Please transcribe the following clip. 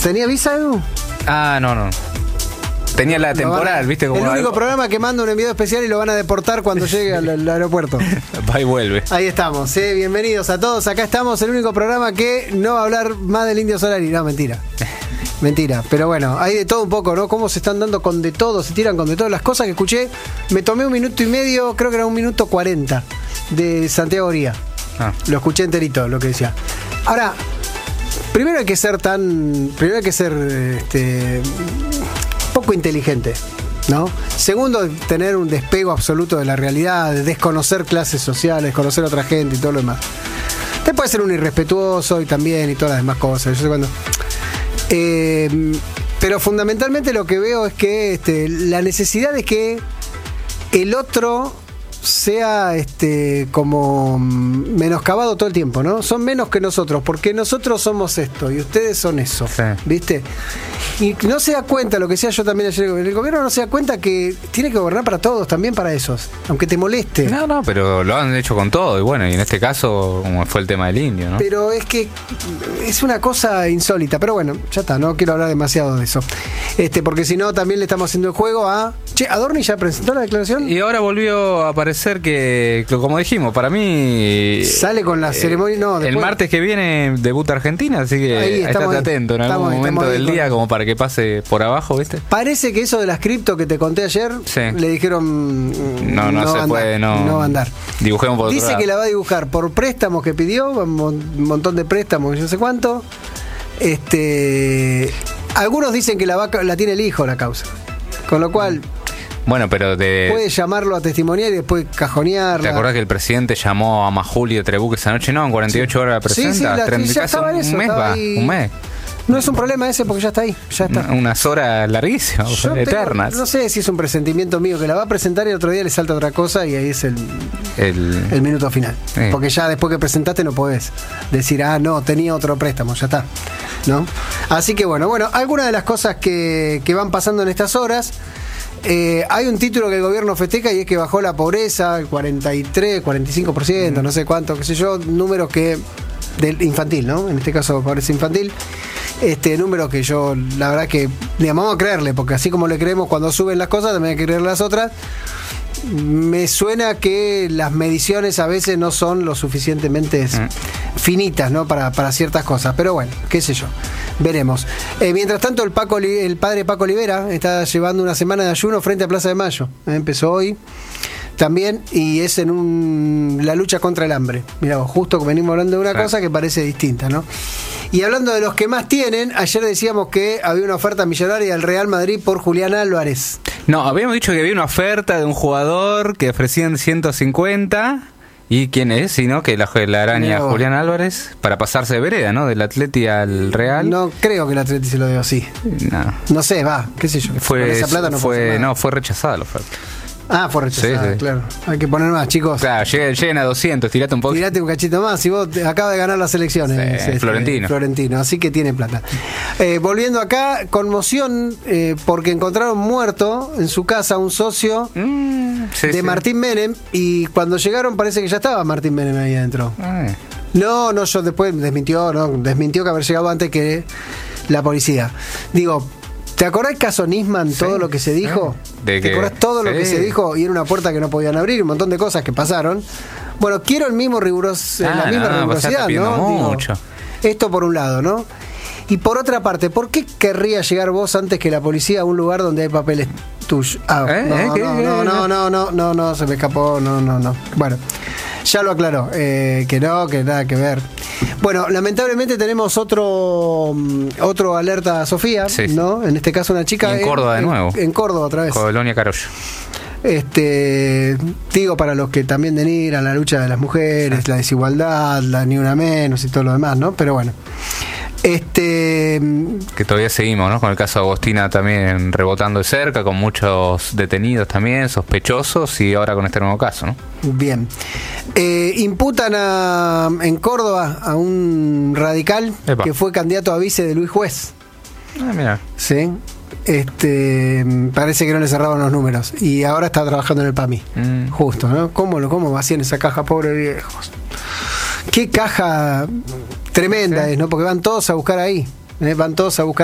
¿Tenía visa, Edu? No. Tenía la temporal, ¿viste? Como el único programa que manda un enviado especial y lo van a deportar cuando llegue al aeropuerto. Va y vuelve. Ahí estamos, bienvenidos a todos. Acá estamos, el único programa que no va a hablar más del Indio Solari. No, mentira. Mentira, pero bueno, hay de todo un poco, ¿no? Cómo se están dando con de todo, se tiran con de todo. Las cosas que escuché, me tomé 1 minuto y medio, creo que era 1 minuto 40 de Santiago Oría. Lo escuché enterito, lo que decía. Ahora, primero hay que ser poco inteligente, ¿no? Segundo, tener un despego absoluto de la realidad, de desconocer clases sociales, conocer a otra gente y todo lo demás. Te puede ser un irrespetuoso y también y todas las demás cosas. Yo sé cuando... pero fundamentalmente lo que veo es que la necesidad de que el otro sea como menoscabado todo el tiempo, ¿no? Son menos que nosotros, porque nosotros somos esto y ustedes son eso, sí. ¿Viste? Y no se da cuenta, lo que decía yo también ayer, el gobierno no se da cuenta que tiene que gobernar para todos, también para esos, aunque te moleste. No, pero lo han hecho con todo, y bueno, y en este caso, como fue el tema del indio, ¿no? Pero es que es una cosa insólita, pero bueno, ya está, no quiero hablar demasiado de eso. Porque si no, también le estamos haciendo el juego a... Che, ¿Adorni ya presentó la declaración? Y ahora volvió a aparecer que, como dijimos, para mí... Sale con la ceremonia... No, después, el martes que viene debuta Argentina, así que ahí estate atento en algún momento del día como para que pase por abajo, ¿viste? Parece que eso de las cripto que te conté ayer, sí. Le dijeron... No se puede, no va a andar. Dibujemos por otro lado. Dice que la va a dibujar por préstamos que pidió, un montón de préstamos, no sé cuánto. Algunos dicen que la tiene el hijo la causa. Con lo cual... Bueno, pero puede llamarlo a testimoniar y después cajonearla. ¿Te acordás que el presidente llamó a Majuli de Trebuque esa noche? No, en 48 horas la presenta. Sí, ya estaba en eso, un mes. No es un problema ese porque ya está ahí. Ya está. Unas horas larguísimas, eternas. No sé si es un presentimiento mío que la va a presentar y otro día le salta otra cosa y ahí es el minuto final. Porque ya después que presentaste no podés decir, no, tenía otro préstamo, ya está. ¿No? Así que bueno, algunas de las cosas que van pasando en estas horas. Hay un título que el gobierno festeja y es que bajó la pobreza, el 43, 45%, no sé cuánto, qué sé yo, números que del infantil, ¿no? En este caso pobreza infantil. Números que yo, la verdad que vamos a creerle, porque así como le creemos cuando suben las cosas, también hay que creer las otras. Me suena que las mediciones a veces no son lo suficientemente finitas, ¿no? Para ciertas cosas, pero bueno, qué sé yo, veremos. Mientras tanto, el padre Paco Olivera está llevando una semana de ayuno frente a Plaza de Mayo. Empezó hoy también y es en la lucha contra el hambre. Mirá vos, justo venimos hablando de una cosa que parece distinta, ¿no? Y hablando de los que más tienen, ayer decíamos que había una oferta millonaria del Real Madrid por Julián Álvarez. No, habíamos dicho que había una oferta de un jugador que ofrecían 150. ¿Y quién es? Sino que la araña Julián Álvarez para pasarse de vereda, ¿no? Del Atleti al Real. No creo que el Atleti se lo dio así. No sé, qué sé yo. Fue rechazada la oferta. Fue rechazada, sí. Claro. Hay que poner más, chicos. Claro, lleguen a 200, tirate un poco. Tirate un cachito más. Si vos acabas de ganar las elecciones. Florentino, así que tiene plata. Volviendo acá, conmoción porque encontraron muerto en su casa un socio de Martín Menem y cuando llegaron parece que ya estaba Martín Menem ahí adentro. No, yo después desmintió que haber llegado antes que la policía. Digo, ¿te acordás caso Nisman, todo lo que se dijo? ¿Te acordás todo lo que se dijo? Y era una puerta que no podían abrir, un montón de cosas que pasaron. Bueno, quiero la misma rigurosidad, ¿no? Mucho. Digo, esto por un lado, ¿no? Y por otra parte, ¿por qué querría llegar vos antes que la policía a un lugar donde hay papeles tuyos? No, se me escapó, no. Bueno, ya lo aclaró, que nada que ver. Bueno, lamentablemente tenemos otro alerta Sofía, ¿no? En este caso una chica... Y en Córdoba de nuevo. En Córdoba otra vez. Colonia Carollo. Digo, para los que también denigran la lucha de las mujeres, la desigualdad, la ni una menos y todo lo demás, ¿no? Pero bueno. Que todavía seguimos, ¿no? Con el caso de Agostina también rebotando de cerca, con muchos detenidos también, sospechosos, y ahora con este nuevo caso, ¿no? Bien. Imputan en Córdoba a un radical que fue candidato a vice de Luis Juez. Mira. Sí. Parece que no le cerraban los números y ahora está trabajando en el PAMI. Justo, ¿no? ¿Cómo vacían esa caja, pobre viejos? Qué caja tremenda es, ¿no? Porque van todos a buscar ahí. Van todos a buscar